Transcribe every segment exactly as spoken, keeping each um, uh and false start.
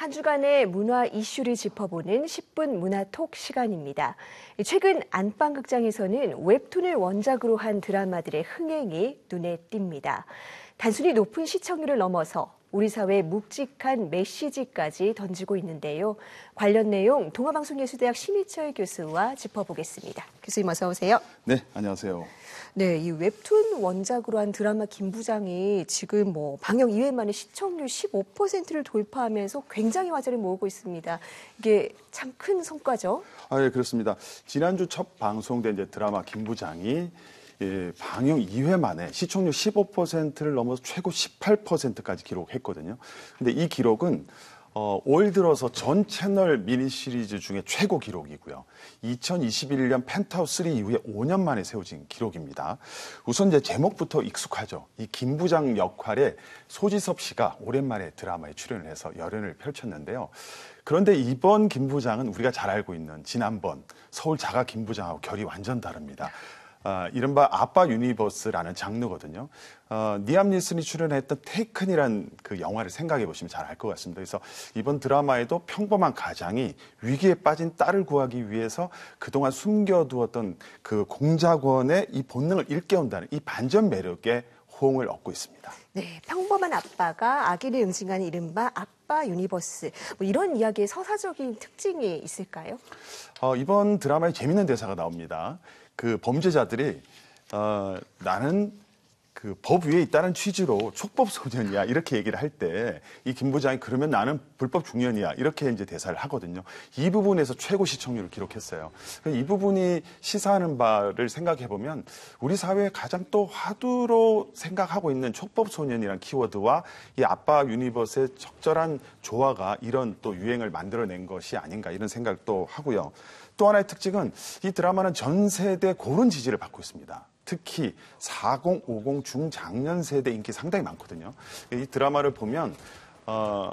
한 주간의 문화 이슈를 짚어보는 십 분 문화톡 시간입니다. 최근 안방극장에서는 웹툰을 원작으로 한 드라마들의 흥행이 눈에 띕니다. 단순히 높은 시청률을 넘어서 우리 사회에 묵직한 메시지까지 던지고 있는데요. 관련 내용 동아방송예술대학 심희철 교수와 짚어보겠습니다. 교수님 어서 오세요. 네, 안녕하세요. 네, 이 웹툰 원작으로 한 드라마 김부장이 지금 뭐 방영 이 회 만에 시청률 십오 퍼센트를 돌파하면서 굉장히 화제를 모으고 있습니다. 이게 참 큰 성과죠? 아, 예, 그렇습니다. 지난주 첫 방송된 이제 드라마 김부장이 예, 방영 이 회 만에 시청률 십오 퍼센트를 넘어서 최고 십팔 퍼센트까지 기록했거든요. 근데 이 기록은 어, 올 들어서 전 채널 미니 시리즈 중에 최고 기록이고요. 이천이십일 년 펜트하우스 삼 이후에 오 년 만에 세워진 기록입니다. 우선 이제 제목부터 익숙하죠. 이 김부장 역할에 소지섭 씨가 오랜만에 드라마에 출연을 해서 열연을 펼쳤는데요. 그런데 이번 김부장은 우리가 잘 알고 있는 지난번 서울 자가 김부장하고 결이 완전 다릅니다. 어, 이른바 아빠 유니버스라는 장르거든요. 어, 니암 니슨이 출연했던 테이큰이라는 그 영화를 생각해 보시면 잘 알 것 같습니다. 그래서 이번 드라마에도 평범한 가장이 위기에 빠진 딸을 구하기 위해서 그동안 숨겨두었던 그 공작원의 이 본능을 일깨운다는 이 반전 매력에 호응을 얻고 있습니다. 네, 평범한 아빠가 아기를 응징하는 이른바 아빠 유니버스. 뭐 이런 이야기의 서사적인 특징이 있을까요? 어, 이번 드라마에 재밌는 대사가 나옵니다. 그 범죄자들이 어, 나는 그 법 위에 있다는 취지로 촉법 소년이야 이렇게 얘기를 할 때 이 김 부장이 그러면 나는 불법 중년이야 이렇게 이제 대사를 하거든요. 이 부분에서 최고 시청률을 기록했어요. 이 부분이 시사하는 바를 생각해 보면 우리 사회에 가장 또 화두로 생각하고 있는 촉법 소년이라는 키워드와 이 아빠 유니버스의 적절한 조화가 이런 또 유행을 만들어낸 것이 아닌가 이런 생각도 하고요. 또 하나의 특징은 이 드라마는 전 세대 고른 지지를 받고 있습니다. 특히 사십, 오십 중장년 세대 인기 상당히 많거든요. 이 드라마를 보면 어,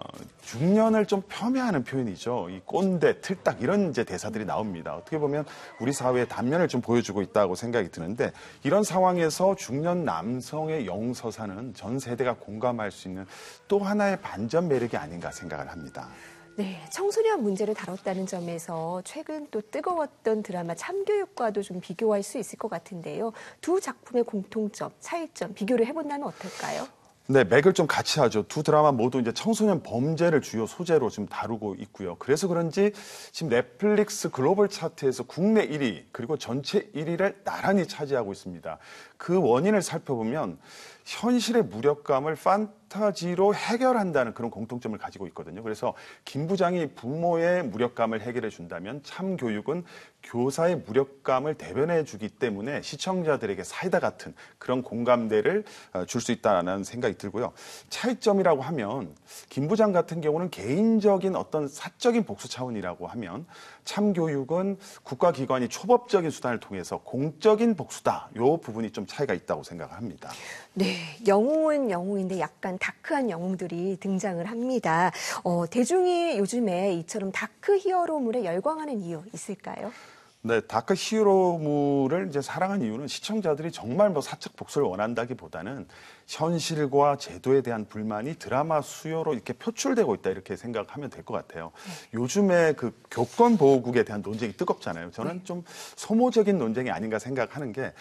중년을 좀 폄훼하는 표현이죠. 이 꼰대, 틀딱 이런 이제 대사들이 나옵니다. 어떻게 보면 우리 사회의 단면을 좀 보여주고 있다고 생각이 드는데 이런 상황에서 중년 남성의 영서사는 전 세대가 공감할 수 있는 또 하나의 반전 매력이 아닌가 생각을 합니다. 네, 청소년 문제를 다뤘다는 점에서 최근 또 뜨거웠던 드라마 참교육과도 좀 비교할 수 있을 것 같은데요. 두 작품의 공통점, 차이점 비교를 해본다면 어떨까요? 네, 맥을 좀 같이 하죠. 두 드라마 모두 이제 청소년 범죄를 주요 소재로 지금 다루고 있고요. 그래서 그런지 지금 넷플릭스 글로벌 차트에서 국내 일 위 그리고 전체 일 위를 나란히 차지하고 있습니다. 그 원인을 살펴보면 현실의 무력감을 판타지로 해결한다는 그런 공통점을 가지고 있거든요. 그래서 김 부장이 부모의 무력감을 해결해 준다면 참교육은 교사의 무력감을 대변해 주기 때문에 시청자들에게 사이다 같은 그런 공감대를 줄 수 있다는 생각이 들고요. 차이점이라고 하면 김 부장 같은 경우는 개인적인 어떤 사적인 복수 차원이라고 하면 참교육은 국가기관이 초법적인 수단을 통해서 공적인 복수다. 이 부분이 좀 차이가 있다고 생각합니다. 네, 영웅은 영웅인데 약간 다크한 영웅들이 등장을 합니다. 어, 대중이 요즘에 이처럼 다크 히어로물에 열광하는 이유 있을까요? 네, 다크 히어로물을 이제 사랑한 이유는 시청자들이 정말 뭐 사적 복수를 원한다기보다는 현실과 제도에 대한 불만이 드라마 수요로 이렇게 표출되고 있다 이렇게 생각하면 될 것 같아요. 네. 요즘에 그 교권 보호국에 대한 논쟁이 뜨겁잖아요. 저는 네. 좀 소모적인 논쟁이 아닌가 생각하는 게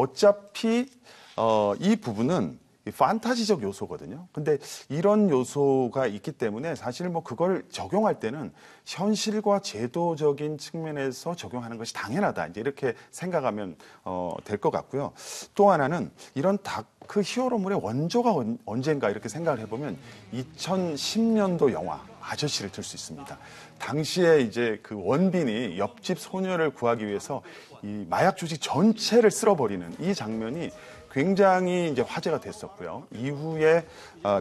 어차피 어, 이 부분은 이 판타지적 요소거든요. 근데 이런 요소가 있기 때문에 사실 뭐 그걸 적용할 때는 현실과 제도적인 측면에서 적용하는 것이 당연하다. 이제 이렇게 생각하면 어, 될 것 같고요. 또 하나는 이런 다크 히어로물의 원조가 언, 언젠가 이렇게 생각을 해보면 이천십 년도 영화 아저씨를 들 수 있습니다. 당시에 이제 그 원빈이 옆집 소녀를 구하기 위해서 이 마약 조직 전체를 쓸어버리는 이 장면이 굉장히 이제 화제가 됐었고요. 이후에